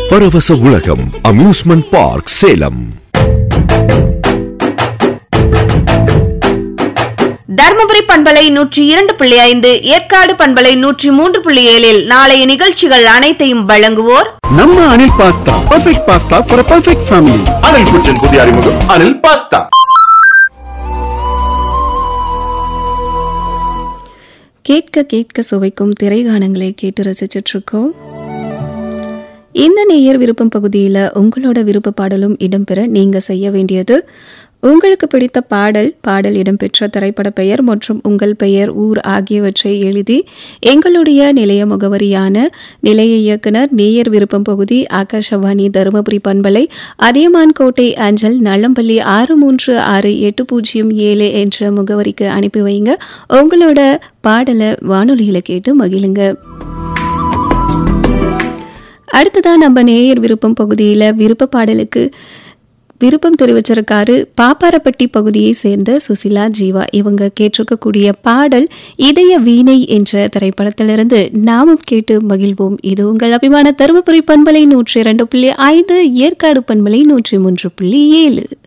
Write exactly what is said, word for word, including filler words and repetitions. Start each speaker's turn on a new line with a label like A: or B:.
A: பரவச உலகம் amusement park Salem.
B: Dharmapuri பண்பலை நூற்றி இரண்டு புள்ளி ஐந்து, ஏற்காடு பண்பலை நூற்றி மூன்று புள்ளி ஏழில் நாளைய நிகழ்ச்சிகள் அனைத்தையும் வழங்குவோர்
C: நம்ம Anil pasta. Perfect pasta for perfect family.
D: Anil புற்றின் புதிய அறிமுகம் அனில் பாஸ்தா.
E: கேட்க கேட்க சுவைக்கும் திரைகானங்களை கேட்டு ரசிச்சிட்டு இருக்கோம். இந்த நேயர் விருப்பம் பகுதியில் உங்களோட விருப்ப பாடலும் இடம்பெற நீங்க செய்ய வேண்டியது, உங்களுக்கு பிடித்த பாடல், பாடல் இடம்பெற்ற திரைப்பட பெயர் மற்றும் உங்கள் பெயர், ஊர் ஆகியவற்றை எழுதி எங்களுடைய நிலைய முகவரியான நிலைய இயக்குனர், நேயர் விருப்பம் பகுதி, ஆகாஷவாணி தருமபுரி பண்பலை, அதியமான் கோட்டை அஞ்சல், நள்ளம்பள்ளி ஆறு மூன்று ஆறு எட்டு பூஜ்ஜியம் ஏழு என்ற முகவரிக்கு அனுப்பி வைங்க. உங்களோட பாடலை வானொலியில கேட்டு மகிழுங்க. அடுத்ததான் நம்ம நேயர் விருப்பம் பகுதியில் விருப்ப பாடலுக்கு விருப்பம் தெரிவிச்சிருக்காரு பாப்பாரப்பட்டி பகுதியை சேர்ந்த சுசிலா ஜீவா. இவங்க கேட்டிருக்கக்கூடிய பாடல் இதய வீணை என்ற திரைப்படத்திலிருந்து. நாமும் கேட்டு மகிழ்வோம். இது உங்கள் அபிமான தருமபுரி பண்பலை நூற்றி இரண்டு புள்ளி ஐந்து, ஏற்காடு பண்பலை நூற்றி மூன்று புள்ளி ஏழு.